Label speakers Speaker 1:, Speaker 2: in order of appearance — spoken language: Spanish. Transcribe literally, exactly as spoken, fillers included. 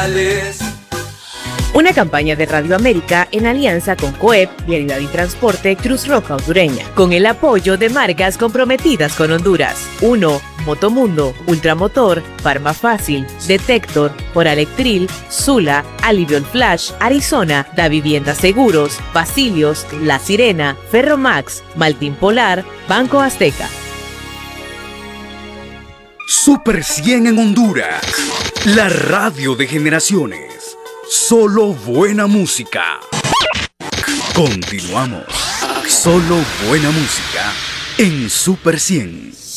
Speaker 1: González.
Speaker 2: Una campaña de Radio América en alianza con COEP, Vialidad y Transporte Cruz Roja Hondureña, con el apoyo de marcas comprometidas con Honduras. uno. Motomundo, Ultramotor, Farma Fácil, Detector, Oralectril, Zula, Aliviol Flash, Arizona, Da Vivienda Seguros, Basilios, La Sirena, Ferromax, Maltín Polar, Banco Azteca.
Speaker 3: Super cien en Honduras, la radio de generaciones. Solo buena música. Continuamos. Solo buena música en Super cien.